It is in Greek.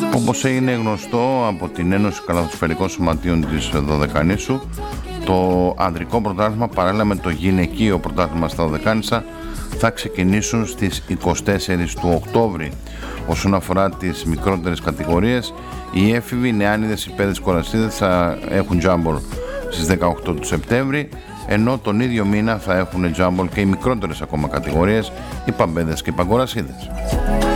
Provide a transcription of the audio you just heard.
Όπως έγινε γνωστό από την Ένωση Καλαθοσφαιρικών Σωματείων της Δωδεκανήσου, το ανδρικό πρωτάθλημα παράλληλα με το γυναικείο πρωτάθλημα στα Δωδεκάνησα θα ξεκινήσουν στις 24 του Οκτώβρη. Όσον αφορά τις μικρότερες κατηγορίες, οι έφηβοι, νεάνιδες, οι παιδες, κορασίδες θα έχουν τζάμπολ στις 18 του Σεπτέμβρη, ενώ τον ίδιο μήνα θα έχουν τζάμπολ και οι μικρότερες ακόμα κατηγορίες, οι παμπέδες και οι παγκορασίδες.